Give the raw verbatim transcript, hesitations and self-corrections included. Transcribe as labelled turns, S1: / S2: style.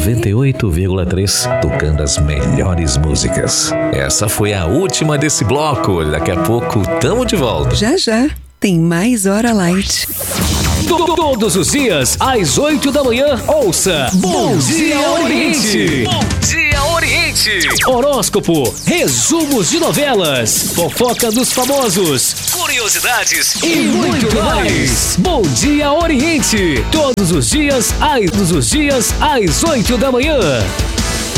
S1: noventa e oito vírgula três, tocando as melhores músicas. Essa foi a última desse bloco. Daqui a pouco tamo de volta.
S2: Já já tem mais Hora Light.
S3: Todos os dias, às oito da manhã, ouça Bom Dia Oriente. Bom Dia Oriente. Horóscopo, resumos de novelas, fofoca dos famosos, curiosidades e muito mais. Bom Dia Oriente. Todos os dias, às, todos os dias, às oito da manhã.